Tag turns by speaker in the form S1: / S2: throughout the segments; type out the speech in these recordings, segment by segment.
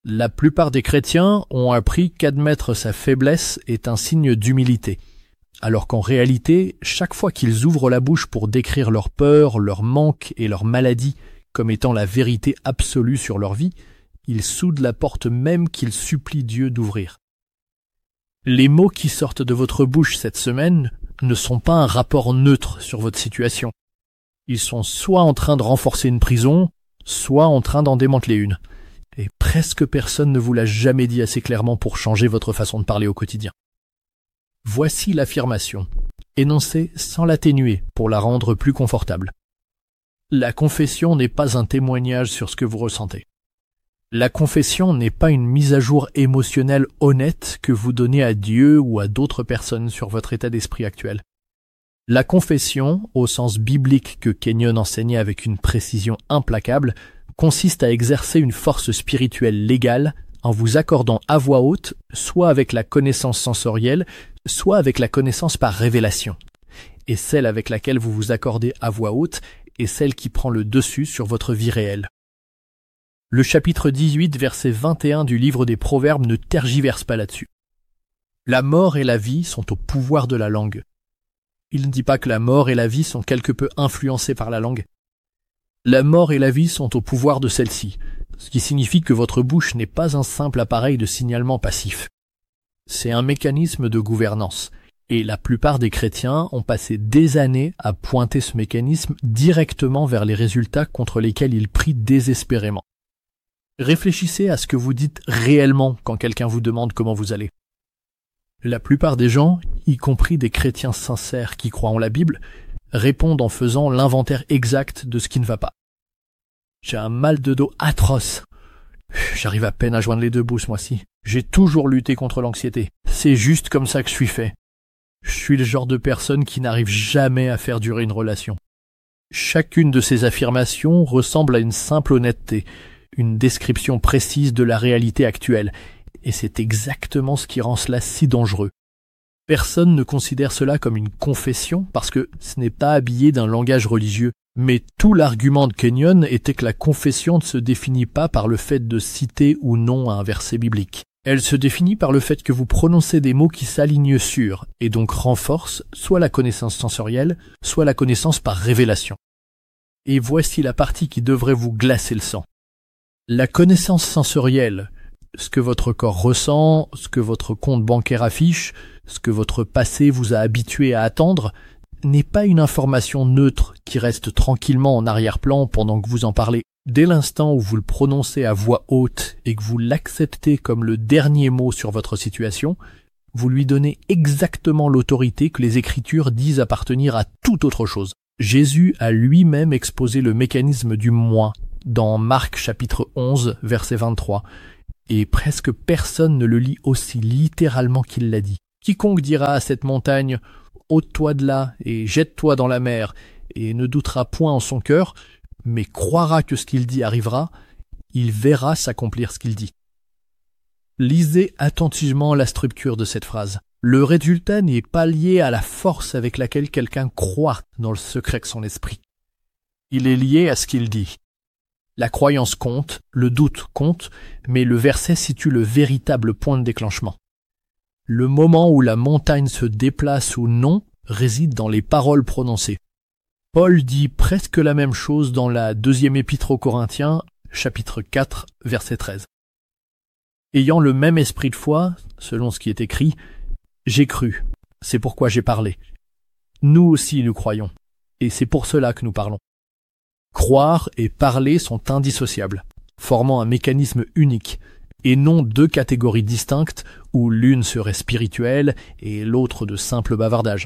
S1: La plupart des chrétiens ont appris qu'admettre sa faiblesse est un signe d'humilité, alors qu'en réalité, chaque fois qu'ils ouvrent la bouche pour décrire leurs peurs, leurs manques et leurs maladies comme étant la vérité absolue sur leur vie, ils soudent la porte même qu'ils supplient Dieu d'ouvrir. Les mots qui sortent de votre bouche cette semaine ne sont pas un rapport neutre sur votre situation. Ils sont soit en train de renforcer une prison, soit en train d'en démanteler une. Et presque personne ne vous l'a jamais dit assez clairement pour changer votre façon de parler au quotidien. Voici l'affirmation, énoncée sans l'atténuer pour la rendre plus confortable. La confession n'est pas un témoignage sur ce que vous ressentez. La confession n'est pas une mise à jour émotionnelle honnête que vous donnez à Dieu ou à d'autres personnes sur votre état d'esprit actuel. La confession, au sens biblique que Kenyon enseignait avec une précision implacable, consiste à exercer une force spirituelle légale en vous accordant à voix haute, soit avec la connaissance sensorielle, soit avec la connaissance par révélation. Et celle avec laquelle vous vous accordez à voix haute est celle qui prend le dessus sur votre vie réelle. Le chapitre 18, verset 21 du livre des Proverbes ne tergiverse pas là-dessus. La mort et la vie sont au pouvoir de la langue. Il ne dit pas que la mort et la vie sont quelque peu influencées par la langue. La mort et la vie sont au pouvoir de celle-ci, ce qui signifie que votre bouche n'est pas un simple appareil de signalement passif. C'est un mécanisme de gouvernance, et la plupart des chrétiens ont passé des années à pointer ce mécanisme directement vers les résultats contre lesquels ils prient désespérément. Réfléchissez à ce que vous dites réellement quand quelqu'un vous demande comment vous allez. La plupart des gens, y compris des chrétiens sincères qui croient en la Bible, répondent en faisant l'inventaire exact de ce qui ne va pas. J'ai un mal de dos atroce. J'arrive à peine à joindre les deux bouts ce mois-ci. J'ai toujours lutté contre l'anxiété. C'est juste comme ça que je suis fait. Je suis le genre de personne qui n'arrive jamais à faire durer une relation. Chacune de ces affirmations ressemble à une simple honnêteté, une description précise de la réalité actuelle, et c'est exactement ce qui rend cela si dangereux. Personne ne considère cela comme une confession parce que ce n'est pas habillé d'un langage religieux. Mais tout l'argument de Kenyon était que la confession ne se définit pas par le fait de citer ou non un verset biblique. Elle se définit par le fait que vous prononcez des mots qui s'alignent sur, et donc renforcent, soit la connaissance sensorielle, soit la connaissance par révélation. Et voici la partie qui devrait vous glacer le sang. La connaissance sensorielle, ce que votre corps ressent, ce que votre compte bancaire affiche, ce que votre passé vous a habitué à attendre, n'est pas une information neutre qui reste tranquillement en arrière-plan pendant que vous en parlez. Dès l'instant où vous le prononcez à voix haute et que vous l'acceptez comme le dernier mot sur votre situation, vous lui donnez exactement l'autorité que les Écritures disent appartenir à toute autre chose. Jésus a lui-même exposé le mécanisme du « moi » dans Marc chapitre 11, verset 23, et presque personne ne le lit aussi littéralement qu'il l'a dit. Quiconque dira à cette montagne « ôte-toi de là et jette-toi dans la mer » et ne doutera point en son cœur, mais croira que ce qu'il dit arrivera, il verra s'accomplir ce qu'il dit. Lisez attentivement la structure de cette phrase. Le résultat n'est pas lié à la force avec laquelle quelqu'un croit dans le secret de son esprit. Il est lié à ce qu'il dit. La croyance compte, le doute compte, mais le verset situe le véritable point de déclenchement. Le moment où la montagne se déplace ou non réside dans les paroles prononcées. Paul dit presque la même chose dans la deuxième épître aux Corinthiens, chapitre 4, verset 13. Ayant le même esprit de foi, selon ce qui est écrit, « J'ai cru, c'est pourquoi j'ai parlé. » Nous aussi nous croyons, et c'est pour cela que nous parlons. Croire et parler sont indissociables, formant un mécanisme unique, et non deux catégories distinctes où l'une serait spirituelle et l'autre de simple bavardage.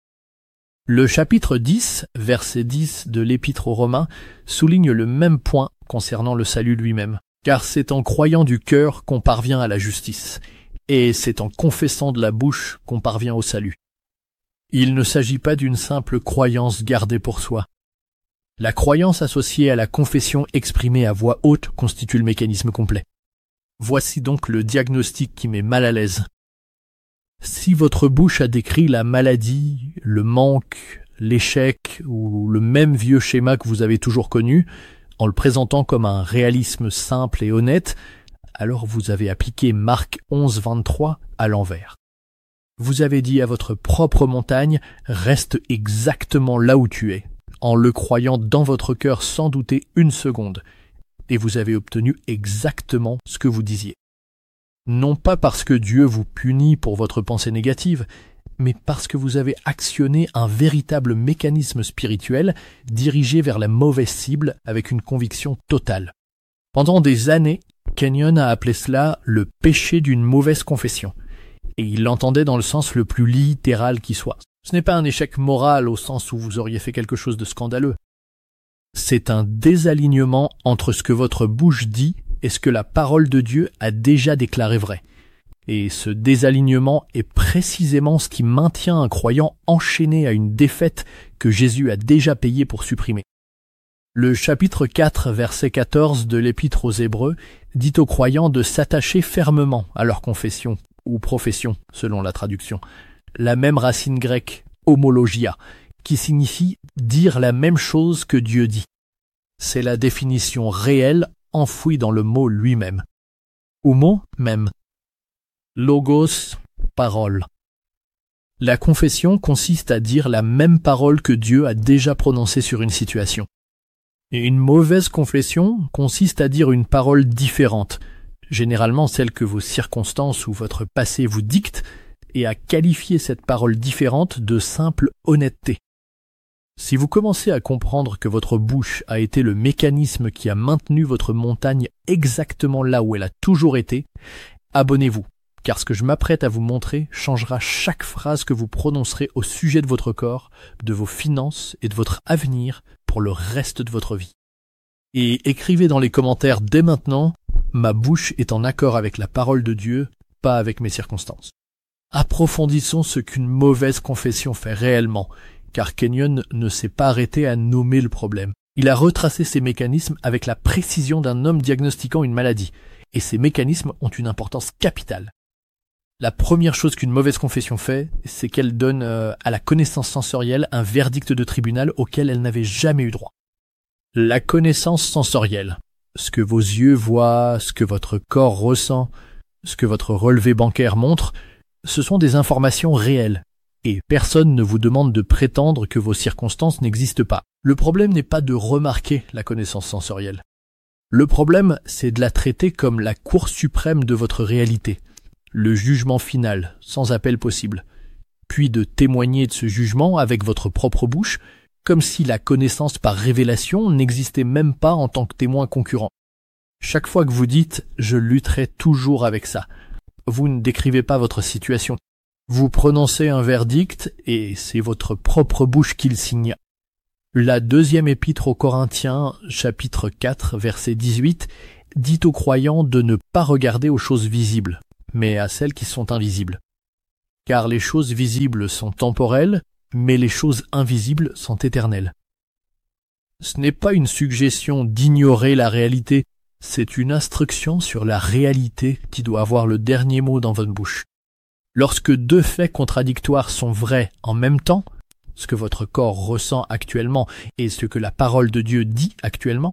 S1: Le chapitre 10, verset 10 de l'Épître aux Romains souligne le même point concernant le salut lui-même, car c'est en croyant du cœur qu'on parvient à la justice, et c'est en confessant de la bouche qu'on parvient au salut. Il ne s'agit pas d'une simple croyance gardée pour soi. La croyance associée à la confession exprimée à voix haute constitue le mécanisme complet. Voici donc le diagnostic qui met mal à l'aise. Si votre bouche a décrit la maladie, le manque, l'échec ou le même vieux schéma que vous avez toujours connu, en le présentant comme un réalisme simple et honnête, alors vous avez appliqué Marc 11, 23 à l'envers. Vous avez dit à votre propre montagne, reste exactement là où tu es, en le croyant dans votre cœur sans douter une seconde, et vous avez obtenu exactement ce que vous disiez. Non pas parce que Dieu vous punit pour votre pensée négative, mais parce que vous avez actionné un véritable mécanisme spirituel dirigé vers la mauvaise cible avec une conviction totale. Pendant des années, Kenyon a appelé cela le péché d'une mauvaise confession, et il l'entendait dans le sens le plus littéral qui soit. Ce n'est pas un échec moral au sens où vous auriez fait quelque chose de scandaleux. C'est un désalignement entre ce que votre bouche dit et ce que la parole de Dieu a déjà déclaré vrai. Et ce désalignement est précisément ce qui maintient un croyant enchaîné à une défaite que Jésus a déjà payée pour supprimer. Le chapitre 4, verset 14 de l'Épître aux Hébreux dit aux croyants de s'attacher fermement à leur confession, ou profession, selon la traduction, la même racine grecque, homologia, qui signifie dire la même chose que Dieu dit. C'est la définition réelle enfouie dans le mot lui-même. Ou mot même. Logos, parole. La confession consiste à dire la même parole que Dieu a déjà prononcée sur une situation. Et une mauvaise confession consiste à dire une parole différente, généralement celle que vos circonstances ou votre passé vous dictent, et à qualifier cette parole différente de simple honnêteté. Si vous commencez à comprendre que votre bouche a été le mécanisme qui a maintenu votre montagne exactement là où elle a toujours été, abonnez-vous, car ce que je m'apprête à vous montrer changera chaque phrase que vous prononcerez au sujet de votre corps, de vos finances et de votre avenir pour le reste de votre vie. Et écrivez dans les commentaires dès maintenant, ma bouche est en accord avec la parole de Dieu, pas avec mes circonstances. Approfondissons ce qu'une mauvaise confession fait réellement, car Kenyon ne s'est pas arrêté à nommer le problème. Il a retracé ses mécanismes avec la précision d'un homme diagnostiquant une maladie, et ces mécanismes ont une importance capitale. La première chose qu'une mauvaise confession fait, c'est qu'elle donne à la connaissance sensorielle un verdict de tribunal auquel elle n'avait jamais eu droit. La connaissance sensorielle, ce que vos yeux voient, ce que votre corps ressent, ce que votre relevé bancaire montre, ce sont des informations réelles. Et personne ne vous demande de prétendre que vos circonstances n'existent pas. Le problème n'est pas de remarquer la connaissance sensorielle. Le problème, c'est de la traiter comme la cour suprême de votre réalité, le jugement final, sans appel possible, puis de témoigner de ce jugement avec votre propre bouche, comme si la connaissance par révélation n'existait même pas en tant que témoin concurrent. Chaque fois que vous dites « je lutterai toujours avec ça », vous ne décrivez pas votre situation. Vous prononcez un verdict et c'est votre propre bouche qui le signe. La deuxième épître aux Corinthiens, chapitre 4, verset 18, dit aux croyants de ne pas regarder aux choses visibles, mais à celles qui sont invisibles. Car les choses visibles sont temporelles, mais les choses invisibles sont éternelles. Ce n'est pas une suggestion d'ignorer la réalité, c'est une instruction sur la réalité qui doit avoir le dernier mot dans votre bouche. Lorsque deux faits contradictoires sont vrais en même temps, ce que votre corps ressent actuellement et ce que la parole de Dieu dit actuellement,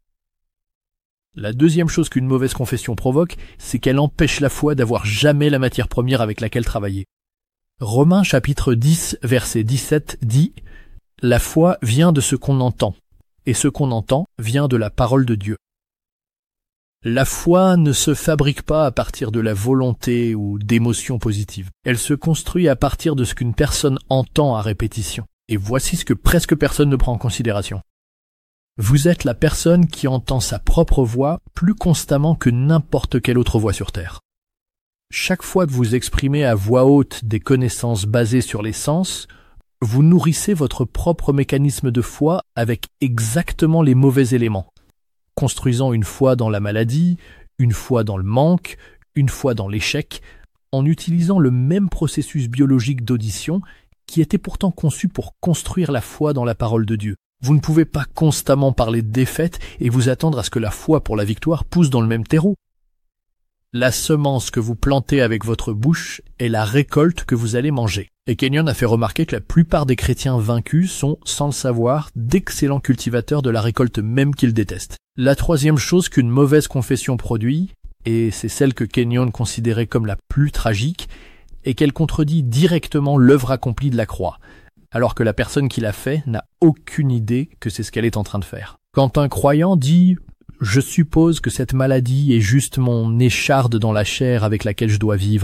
S1: la deuxième chose qu'une mauvaise confession provoque, c'est qu'elle empêche la foi d'avoir jamais la matière première avec laquelle travailler. Romains chapitre 10, verset 17 dit « La foi vient de ce qu'on entend, et ce qu'on entend vient de la parole de Dieu. » La foi ne se fabrique pas à partir de la volonté ou d'émotions positives. Elle se construit à partir de ce qu'une personne entend à répétition. Et voici ce que presque personne ne prend en considération. Vous êtes la personne qui entend sa propre voix plus constamment que n'importe quelle autre voix sur Terre. Chaque fois que vous exprimez à voix haute des connaissances basées sur les sens, vous nourrissez votre propre mécanisme de foi avec exactement les mauvais éléments, construisant une foi dans la maladie, une foi dans le manque, une foi dans l'échec, en utilisant le même processus biologique d'audition qui était pourtant conçu pour construire la foi dans la parole de Dieu. Vous ne pouvez pas constamment parler de défaite et vous attendre à ce que la foi pour la victoire pousse dans le même terreau. La semence que vous plantez avec votre bouche est la récolte que vous allez manger. Et Kenyon a fait remarquer que la plupart des chrétiens vaincus sont, sans le savoir, d'excellents cultivateurs de la récolte même qu'ils détestent. La troisième chose qu'une mauvaise confession produit, et c'est celle que Kenyon considérait comme la plus tragique, et qu'elle contredit directement l'œuvre accomplie de la croix, alors que la personne qui l'a fait n'a aucune idée que c'est ce qu'elle est en train de faire. Quand un croyant dit « Je suppose que cette maladie est juste mon écharde dans la chair avec laquelle je dois vivre »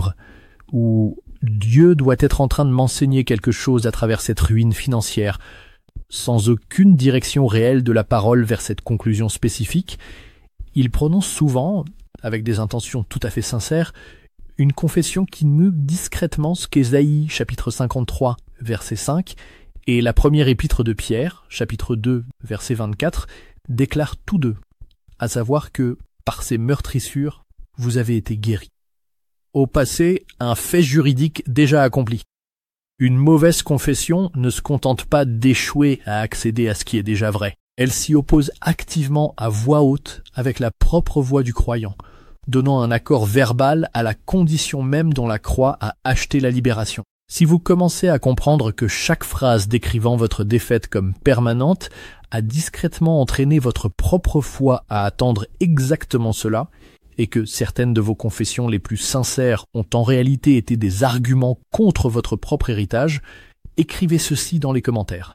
S1: ou « Dieu doit être en train de m'enseigner quelque chose à travers cette ruine financière », sans aucune direction réelle de la parole vers cette conclusion spécifique, il prononce souvent, avec des intentions tout à fait sincères, une confession qui mue discrètement ce qu'Ésaïe, chapitre 53, verset 5, et la première épître de Pierre, chapitre 2, verset 24, déclarent tous deux, à savoir que, par ces meurtrissures, vous avez été guéris. Au passé, un fait juridique déjà accompli. Une mauvaise confession ne se contente pas d'échouer à accéder à ce qui est déjà vrai. Elle s'y oppose activement à voix haute avec la propre voix du croyant, donnant un accord verbal à la condition même dont la croix a acheté la libération. Si vous commencez à comprendre que chaque phrase décrivant votre défaite comme permanente a discrètement entraîné votre propre foi à attendre exactement cela, et que certaines de vos confessions les plus sincères ont en réalité été des arguments contre votre propre héritage, écrivez ceci dans les commentaires.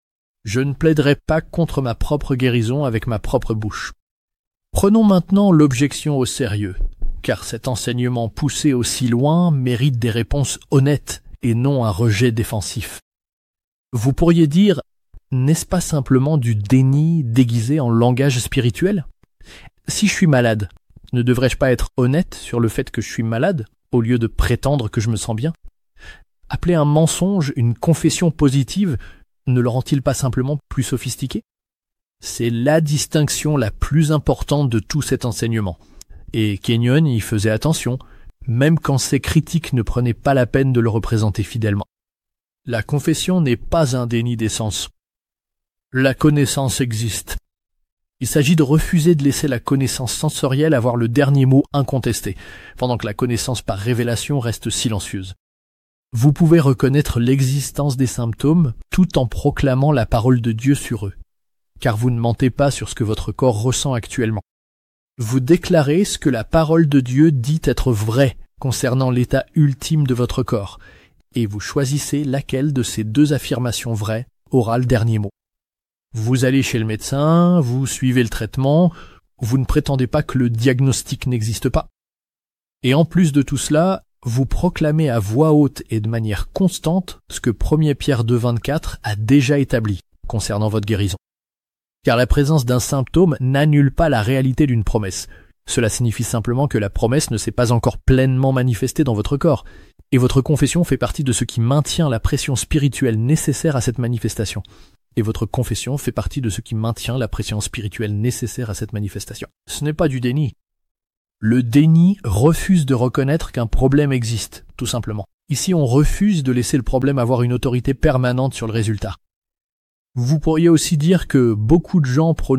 S1: Je ne plaiderai pas contre ma propre guérison avec ma propre bouche. Prenons maintenant l'objection au sérieux, car cet enseignement poussé aussi loin mérite des réponses honnêtes et non un rejet défensif. Vous pourriez dire, n'est-ce pas simplement du déni déguisé en langage spirituel? Si je suis malade, ne devrais-je pas être honnête sur le fait que je suis malade, au lieu de prétendre que je me sens bien? Appeler un mensonge une confession positive ne le rend-il pas simplement plus sophistiqué? C'est la distinction la plus importante de tout cet enseignement. Et Kenyon y faisait attention, même quand ses critiques ne prenaient pas la peine de le représenter fidèlement. La confession n'est pas un déni des sens. La connaissance existe. Il s'agit de refuser de laisser la connaissance sensorielle avoir le dernier mot incontesté, pendant que la connaissance par révélation reste silencieuse. Vous pouvez reconnaître l'existence des symptômes tout en proclamant la parole de Dieu sur eux, car vous ne mentez pas sur ce que votre corps ressent actuellement. Vous déclarez ce que la parole de Dieu dit être vrai concernant l'état ultime de votre corps, et vous choisissez laquelle de ces deux affirmations vraies aura le dernier mot. Vous allez chez le médecin, vous suivez le traitement, vous ne prétendez pas que le diagnostic n'existe pas. Et en plus de tout cela, vous proclamez à voix haute et de manière constante ce que 1 Pierre 2,24 a déjà établi concernant votre guérison. Car la présence d'un symptôme n'annule pas la réalité d'une promesse. Cela signifie simplement que la promesse ne s'est pas encore pleinement manifestée dans votre corps, et votre confession fait partie de ce qui maintient la pression spirituelle nécessaire à cette manifestation. Et votre confession fait partie de ce qui maintient la pression spirituelle nécessaire à cette manifestation. Ce n'est pas du déni. Le déni refuse de reconnaître qu'un problème existe, tout simplement. Ici, on refuse de laisser le problème avoir une autorité permanente sur le résultat. Vous pourriez aussi dire que beaucoup de gens